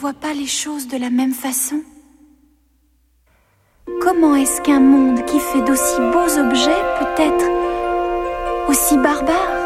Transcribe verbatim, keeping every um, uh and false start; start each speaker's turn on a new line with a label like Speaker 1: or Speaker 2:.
Speaker 1: vois pas les choses de la même façon? Comment est-ce qu'un monde qui fait d'aussi beaux objets peut être aussi barbare?